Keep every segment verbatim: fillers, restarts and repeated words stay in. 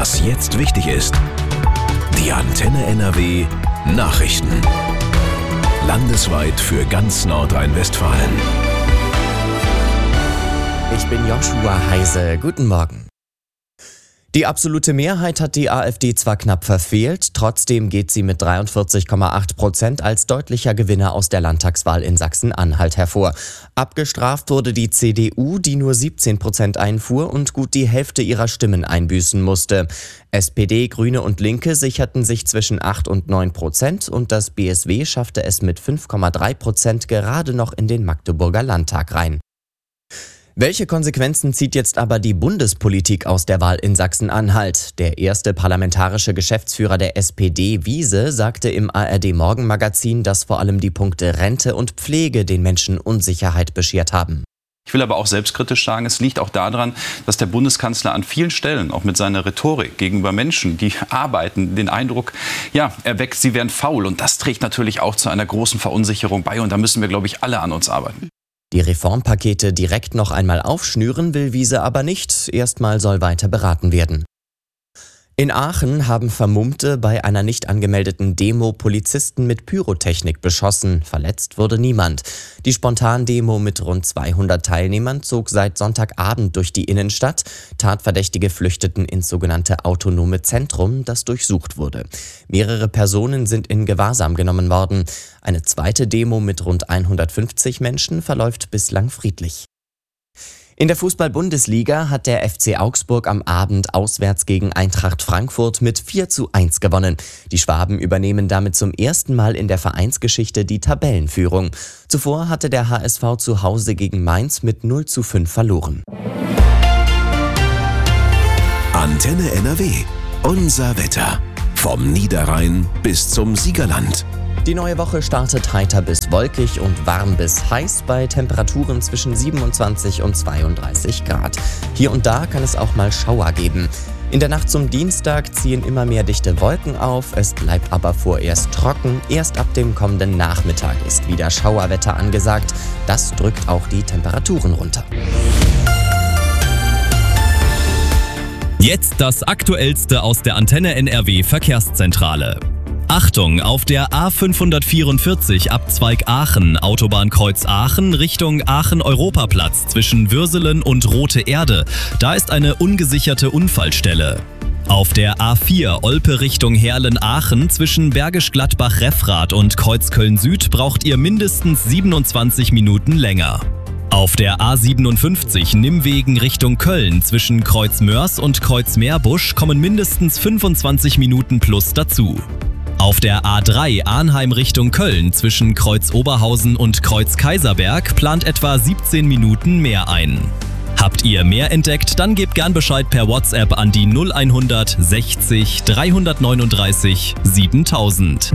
Was jetzt wichtig ist. Die Antenne N R W Nachrichten. Landesweit für ganz Nordrhein-Westfalen. Ich bin Joshua Heise. Guten Morgen. Die absolute Mehrheit hat die AfD zwar knapp verfehlt, trotzdem geht sie mit dreiundvierzig Komma acht Prozent als deutlicher Gewinner aus der Landtagswahl in Sachsen-Anhalt hervor. Abgestraft wurde die C D U, die nur siebzehn Prozent einfuhr und gut die Hälfte ihrer Stimmen einbüßen musste. S P D, Grüne und Linke sicherten sich zwischen acht und neun Prozent und das B S W schaffte es mit fünf Komma drei Prozent gerade noch in den Magdeburger Landtag rein. Welche Konsequenzen zieht jetzt aber die Bundespolitik aus der Wahl in Sachsen-Anhalt? Der erste parlamentarische Geschäftsführer der S P D, Wiese, sagte im A R D-Morgenmagazin, dass vor allem die Punkte Rente und Pflege den Menschen Unsicherheit beschert haben. Ich will aber auch selbstkritisch sagen, es liegt auch daran, dass der Bundeskanzler an vielen Stellen, auch mit seiner Rhetorik gegenüber Menschen, die arbeiten, den Eindruck ja, erweckt, sie wären faul. Und das trägt natürlich auch zu einer großen Verunsicherung bei. Und da müssen wir, glaube ich, alle an uns arbeiten. Die Reformpakete direkt noch einmal aufschnüren will Wiese aber nicht. Erstmal soll weiter beraten werden. In Aachen haben Vermummte bei einer nicht angemeldeten Demo Polizisten mit Pyrotechnik beschossen. Verletzt wurde niemand. Die Spontandemo mit rund zweihundert Teilnehmern zog seit Sonntagabend durch die Innenstadt. Tatverdächtige flüchteten ins sogenannte autonome Zentrum, das durchsucht wurde. Mehrere Personen sind in Gewahrsam genommen worden. Eine zweite Demo mit rund hundertfünfzig Menschen verläuft bislang friedlich. In der Fußball-Bundesliga hat der F C Augsburg am Abend auswärts gegen Eintracht Frankfurt mit vier zu eins gewonnen. Die Schwaben übernehmen damit zum ersten Mal in der Vereinsgeschichte die Tabellenführung. Zuvor hatte der H S V zu Hause gegen Mainz mit null zu fünf verloren. Antenne N R W. Unser Wetter. Vom Niederrhein bis zum Siegerland. Die neue Woche startet heiter bis wolkig und warm bis heiß bei Temperaturen zwischen siebenundzwanzig und zweiunddreißig Grad. Hier und da kann es auch mal Schauer geben. In der Nacht zum Dienstag ziehen immer mehr dichte Wolken auf, es bleibt aber vorerst trocken. Erst ab dem kommenden Nachmittag ist wieder Schauerwetter angesagt. Das drückt auch die Temperaturen runter. Jetzt das Aktuellste aus der Antenne N R W Verkehrszentrale. Achtung, auf der A fünfhundertvierundvierzig Abzweig Aachen, Autobahnkreuz Aachen Richtung Aachen-Europaplatz zwischen Würselen und Rote Erde. Da ist eine ungesicherte Unfallstelle. Auf der A vier Olpe Richtung Herlen-Aachen zwischen Bergisch Gladbach-Refrath und Kreuzköln-Süd braucht ihr mindestens siebenundzwanzig Minuten länger. Auf der A siebenundfünfzig Nimwegen Richtung Köln zwischen Kreuz-Mörs und Kreuz-Meerbusch kommen mindestens fünfundzwanzig Minuten plus dazu. Auf der A drei Arnheim Richtung Köln zwischen Kreuz Oberhausen und Kreuz Kaiserberg plant etwa siebzehn Minuten mehr ein. Habt ihr mehr entdeckt, dann gebt gern Bescheid per WhatsApp an die null eins sechzig dreihundertneununddreißig siebentausend.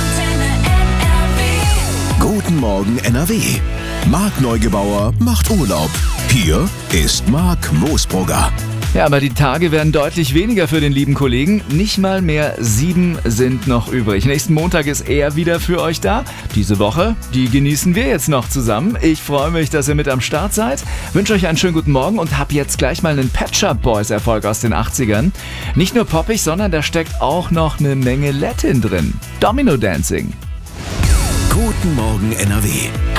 Guten Morgen N R W. Marc Neugebauer macht Urlaub. Hier ist Marc Moosbrugger. Ja, aber die Tage werden deutlich weniger für den lieben Kollegen. Nicht mal mehr sieben sind noch übrig. Nächsten Montag ist er wieder für euch da. Diese Woche, die genießen wir jetzt noch zusammen. Ich freue mich, dass ihr mit am Start seid. Wünsche euch einen schönen guten Morgen und hab jetzt gleich mal einen Pet Shop Boys Erfolg aus den achtzigern. Nicht nur poppig, sondern da steckt auch noch eine Menge Latin drin. Domino Dancing. Guten Morgen N R W.